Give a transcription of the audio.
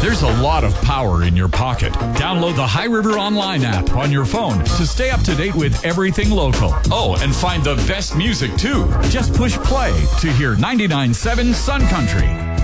There's a lot of power in your pocket. Download the High River Online app on your phone to stay up to date with everything local. Oh, and find the best music too. Just push play to hear 99.7 Sun Country.